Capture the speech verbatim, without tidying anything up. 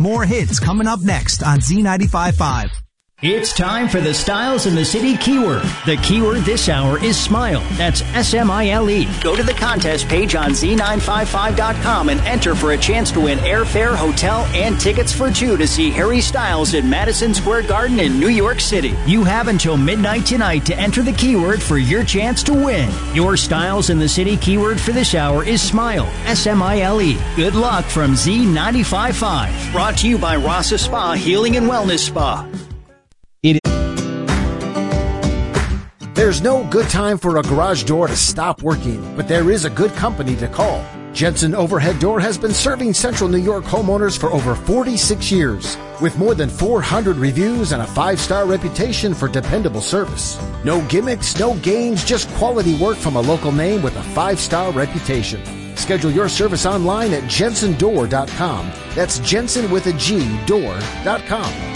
More hits coming up next on Z ninety-five point five. It's time for the Styles in the City keyword. The keyword this hour is SMILE. That's S M I L E. Go to the contest page on Z nine fifty-five dot com and enter for a chance to win airfare, hotel, and tickets for two to see Harry Styles at Madison Square Garden in New York City. You have until midnight tonight to enter the keyword for your chance to win. Your Styles in the City keyword for this hour is SMILE. S M I L E. Good luck from Z ninety-five point five. Brought to you by Rasa Spa Healing and Wellness Spa. There's no good time for a garage door to stop working, but there is a good company to call. Jensen Overhead Door has been serving Central New York homeowners for over forty-six years, with more than four hundred reviews and a five-star reputation for dependable service. No gimmicks, no games, just quality work from a local name with a five-star reputation. Schedule your service online at jensen door dot com. That's Jensen with a G, door dot com.